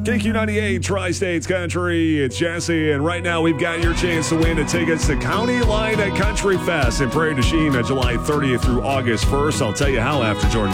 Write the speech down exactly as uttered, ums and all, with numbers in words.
K Q ninety-eight, Tri-States Country. It's Jesse, and right now we've got your chance to win the tickets to County Line at Country Fest in Prairie du Chien on July thirtieth through August first. I'll tell you how after Jordan